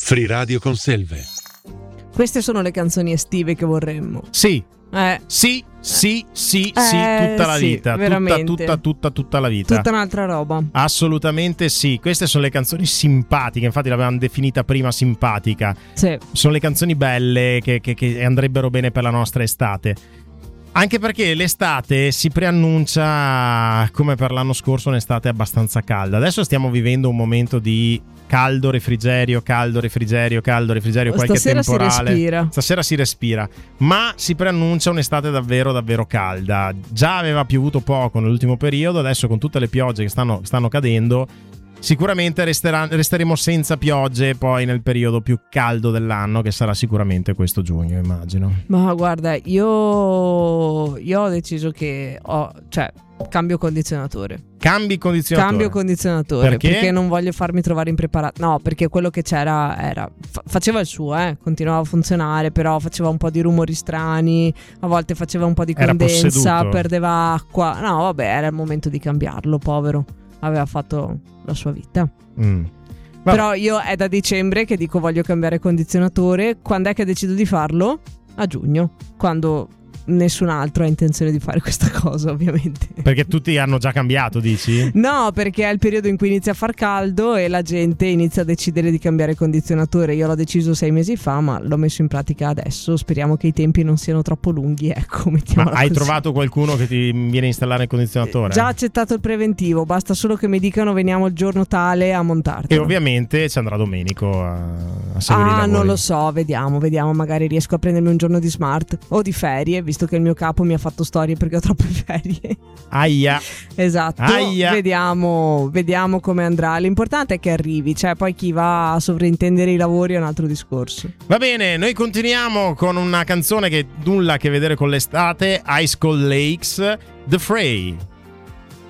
Free Radio Conselve. Queste sono le canzoni estive che vorremmo. Sì. Sì, tutta la vita, tutta la vita. Tutta un'altra roba. Assolutamente sì. Queste sono le canzoni simpatiche, infatti l'avevamo definita prima simpatica. Sì. Sono le canzoni belle che andrebbero bene per la nostra estate. Anche perché l'estate si preannuncia, come per l'anno scorso, un'estate abbastanza calda. Adesso stiamo vivendo un momento di caldo, refrigerio, qualche Stasera temporale. Stasera si respira, ma si preannuncia un'estate davvero davvero calda. Già aveva piovuto poco nell'ultimo periodo, adesso con tutte le piogge che stanno cadendo, sicuramente resteremo senza piogge poi nel periodo più caldo dell'anno, che sarà sicuramente questo giugno, immagino. Ma guarda, io ho deciso che cambio condizionatore. Cambio condizionatore perché non voglio farmi trovare impreparato. No, perché quello che c'era faceva il suo, continuava a funzionare, però faceva un po' di rumori strani, a volte faceva un po' di condensa, perdeva acqua. No, vabbè, era il momento di cambiarlo, povero. Aveva fatto la sua vita. Però io è da dicembre che dico voglio cambiare condizionatore. Quando è che decido di farlo? A giugno, quando nessun altro ha intenzione di fare questa cosa, ovviamente. Perché tutti hanno già cambiato, dici? No, perché è il periodo in cui inizia a far caldo e la gente inizia a decidere di cambiare condizionatore. Io l'ho deciso 6 mesi fa, ma l'ho messo in pratica adesso. Speriamo che i tempi non siano troppo lunghi, ecco, mettiamola Ma hai così. Trovato qualcuno che ti viene a installare il condizionatore? Già accettato il preventivo, basta solo che mi dicano veniamo il giorno tale a montartelo. E ovviamente ci andrà Domenico a seguire i lavori. Non lo so, vediamo, magari riesco a prendermi un giorno di smart o di ferie, visto che il mio capo mi ha fatto storie perché ho troppe ferie. Aia. Esatto. Aia. Vediamo come andrà. L'importante è che arrivi, cioè poi chi va a sovrintendere i lavori è un altro discorso. Va bene, noi continuiamo con una canzone che nulla a che vedere con l'estate, Ice Cold Lakes, The Fray.